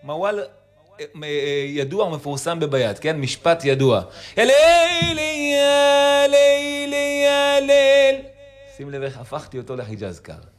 מוואל ידוע, מפורסם בביאת, כן? משפט ידוע. יא לילי, יא לילי, יא ליל. שים לב איך הפכתי אותו לחיג'אז קר.